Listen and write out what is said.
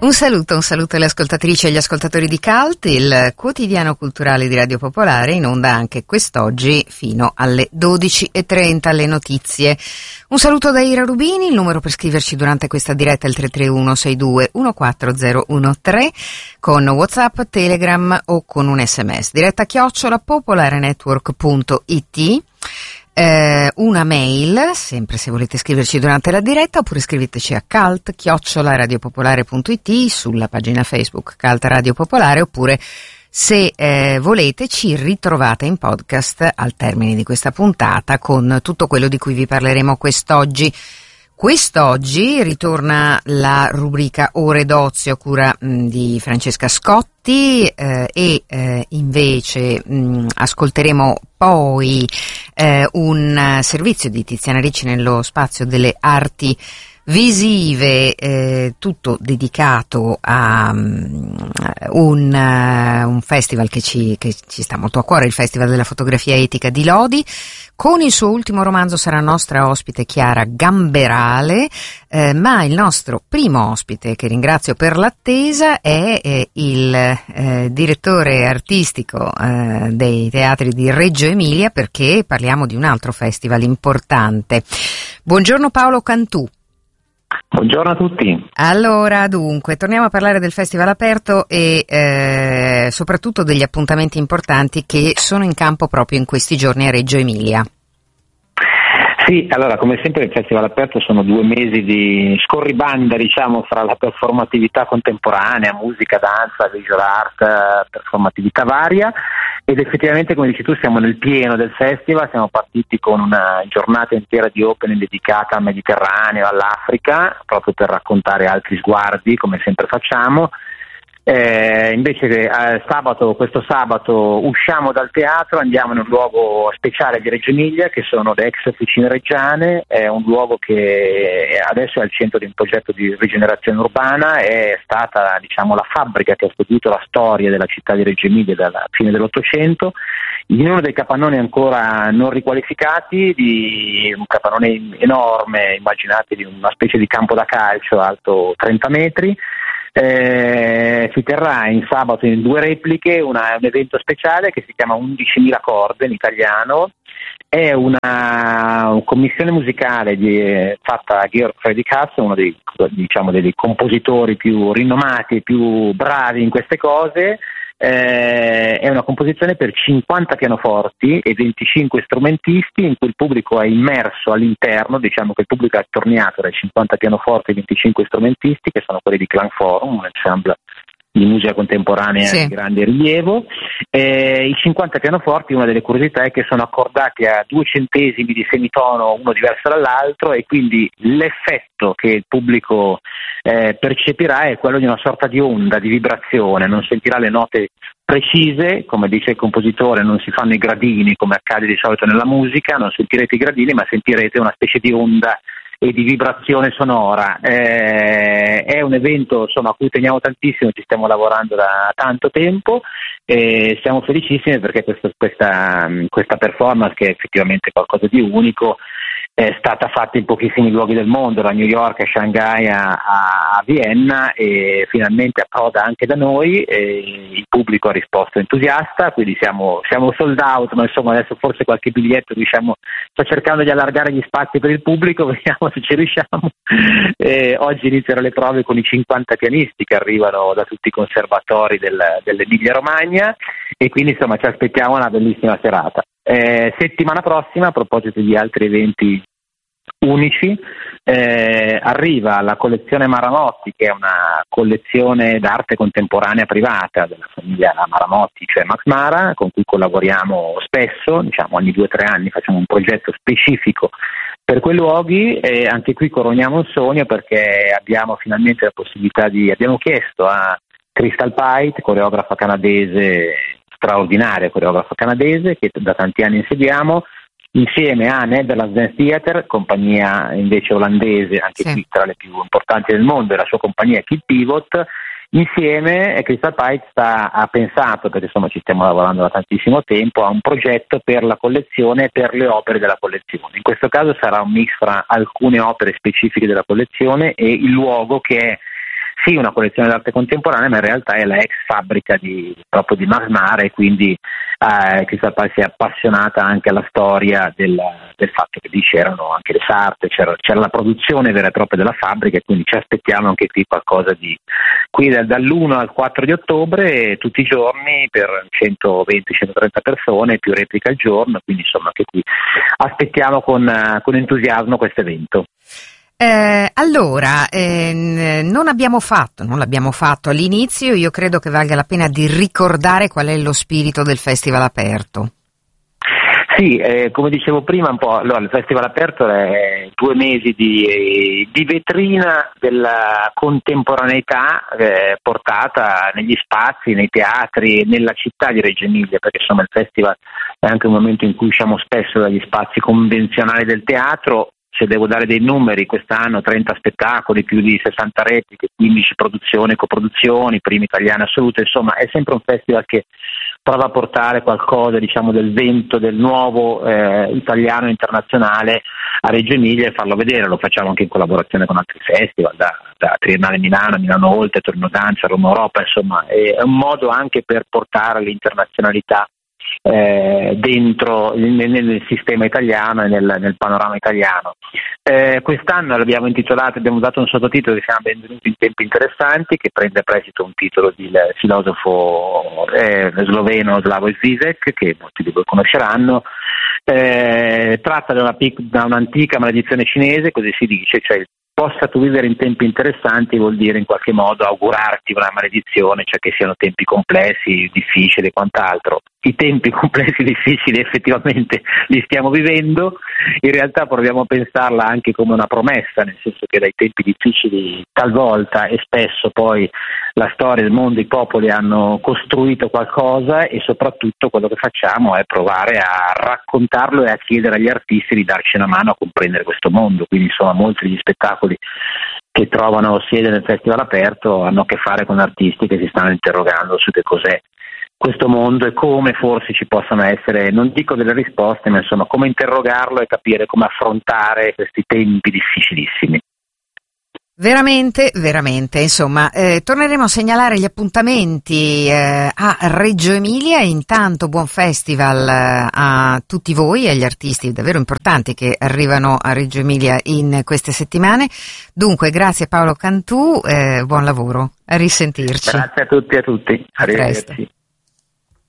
Un saluto alle ascoltatrici e agli ascoltatori di CULT, il quotidiano culturale di Radio Popolare, in onda anche quest'oggi fino alle 12:30, le notizie. Un saluto da Ira Rubini, il numero per scriverci durante questa diretta è il 331 62 14013 con WhatsApp, Telegram o con un SMS. Diretta @popolarenetwork.it. Una mail, sempre se volete scriverci durante la diretta, oppure scriveteci a cult@radiopopolare.it, sulla pagina Facebook Cult Radio Popolare, oppure se volete ci ritrovate in podcast al termine di questa puntata con tutto quello di cui vi parleremo quest'oggi. Quest'oggi ritorna la rubrica Ore d'Ozio a cura di Francesca Scotti e invece ascolteremo poi un servizio di Tiziana Ricci nello spazio delle arti visive, tutto dedicato a un festival che ci sta molto a cuore, il Festival della Fotografia Etica di Lodi. Con il suo ultimo romanzo sarà nostra ospite Chiara Gamberale, ma il nostro primo ospite, che ringrazio per l'attesa, è il direttore artistico dei teatri di Reggio Emilia, perché parliamo di un altro festival importante. Buongiorno Paolo Cantù. Buongiorno a tutti. Allora, dunque, torniamo a parlare del Festival Aperto e soprattutto degli appuntamenti importanti che sono in campo proprio in questi giorni a Reggio Emilia. Sì, allora, come sempre il Festival Aperto sono 2 mesi di scorribanda, diciamo, fra la performatività contemporanea, musica, danza, visual art, performatività varia, ed effettivamente, come dici tu, siamo nel pieno del festival. Siamo partiti con una giornata intera di opening dedicata al Mediterraneo, all'Africa, proprio per raccontare altri sguardi, come sempre facciamo. Invece questo sabato usciamo dal teatro, andiamo in un luogo speciale di Reggio Emilia, che sono le ex officine reggiane. È un luogo che adesso è al centro di un progetto di rigenerazione urbana. È stata, diciamo, la fabbrica che ha scoppiato la storia della città di Reggio Emilia dalla fine dell'Ottocento, in uno dei capannoni ancora non riqualificati, di un capannone enorme, immaginate di una specie di campo da calcio alto 30 metri. Si terrà in sabato in 2 repliche un evento speciale che si chiama 11.000 corde in italiano. È una commissione musicale fatta da Georg Friedrich Hasse, uno dei compositori più rinomati e più bravi in queste cose. È una composizione per 50 pianoforti e 25 strumentisti, in cui il pubblico è immerso all'interno. Diciamo che il pubblico è attorniato dai 50 pianoforti e 25 strumentisti, che sono quelli di Clan Forum, un ensemble di musica contemporanea di grande rilievo. I 50 pianoforti, una delle curiosità è che sono accordati a 2 centesimi di semitono, uno diverso dall'altro, e quindi l'effetto che il pubblico percepirà è quello di una sorta di onda, di vibrazione. Non sentirà le note precise, come dice il compositore, non si fanno i gradini come accade di solito nella musica, non sentirete i gradini, ma sentirete una specie di onda e di vibrazione sonora. È un evento, insomma, a cui teniamo tantissimo, ci stiamo lavorando da tanto tempo e siamo felicissimi perché questa performance, che è effettivamente qualcosa di unico, è stata fatta in pochissimi luoghi del mondo, da New York a Shanghai a Vienna, e finalmente approda anche da noi, e il pubblico ha risposto entusiasta, quindi siamo sold out, ma insomma adesso forse qualche biglietto sto cercando di allargare gli spazi per il pubblico, vediamo se ci riusciamo. Oggi iniziano le prove con i 50 pianisti che arrivano da tutti i conservatori dell'Emilia Romagna, e quindi insomma ci aspettiamo una bellissima serata. Settimana prossima, a proposito di altri eventi unici, arriva la collezione Maramotti, che è una collezione d'arte contemporanea privata della famiglia Maramotti, cioè Max Mara, con cui collaboriamo spesso, diciamo ogni 2 o 3 anni facciamo un progetto specifico per quei luoghi, e anche qui coroniamo un sogno, perché abbiamo finalmente la possibilità abbiamo chiesto a Crystal Pite, coreografa canadese, straordinaria coreografa canadese, che da tanti anni insediamo, insieme a Netherlands Dance Theater, compagnia invece olandese, anche qui tra le più importanti del mondo, e la sua compagnia Kid Pivot. Insieme Crystal Pite ha pensato, perché insomma ci stiamo lavorando da tantissimo tempo, a un progetto per la collezione e per le opere della collezione. In questo caso sarà un mix fra alcune opere specifiche della collezione e il luogo, che è sì una collezione d'arte contemporanea, ma in realtà è la ex fabbrica proprio di Mas Mare, quindi Crystal Palace si è appassionata anche alla storia del fatto che lì c'erano anche le sarte, c'era la produzione vera e propria della fabbrica, e quindi ci aspettiamo anche qui qualcosa di qui dall'1 al 4 di ottobre tutti i giorni per 120-130 persone, più repliche al giorno, quindi insomma anche qui aspettiamo con entusiasmo questo evento. Allora, non l'abbiamo fatto all'inizio, io credo che valga la pena di ricordare qual è lo spirito del festival aperto. Sì, come dicevo prima un po', allora il festival aperto è 2 mesi di vetrina della contemporaneità portata negli spazi, nei teatri, nella città di Reggio Emilia, perché insomma il festival è anche un momento in cui usciamo spesso dagli spazi convenzionali del teatro. Se devo dare dei numeri, quest'anno 30 spettacoli, più di 60 repliche, 15 produzioni, coproduzioni, primi italiani assolute, insomma è sempre un festival che prova a portare qualcosa, diciamo, del vento, del nuovo italiano internazionale a Reggio Emilia e farlo vedere. Lo facciamo anche in collaborazione con altri festival, da Triennale Milano, Milano Oltre, Torino Danza, Roma Europa, insomma è un modo anche per portare l'internazionalità dentro nel sistema italiano e nel panorama italiano. Quest'anno l'abbiamo intitolato, abbiamo dato un sottotitolo che si chiama Benvenuti in tempi interessanti, che prende a prestito un titolo del filosofo sloveno Slavoj Zizek, che molti di voi conosceranno. Tratta da un'antica maledizione cinese, così si dice, cioè possa tu vivere in tempi interessanti vuol dire in qualche modo augurarti una maledizione, cioè che siano tempi complessi, difficili e quant'altro. I tempi complessi e difficili effettivamente li stiamo vivendo, in realtà proviamo a pensarla anche come una promessa, nel senso che dai tempi difficili talvolta e spesso poi la storia, il mondo, i popoli hanno costruito qualcosa, e soprattutto quello che facciamo è provare a raccontarlo e a chiedere agli artisti di darci una mano a comprendere questo mondo. Quindi insomma molti degli spettacoli che trovano sede nel festival aperto hanno a che fare con artisti che si stanno interrogando su che cos'è questo mondo e come forse ci possano essere, non dico delle risposte, ma insomma come interrogarlo e capire come affrontare questi tempi difficilissimi. Veramente, insomma, torneremo a segnalare gli appuntamenti a Reggio Emilia. Intanto buon festival a tutti voi e agli artisti davvero importanti che arrivano a Reggio Emilia in queste settimane. Dunque, grazie Paolo Cantù, buon lavoro, a risentirci. Grazie a tutti e a tutti, arrivederci.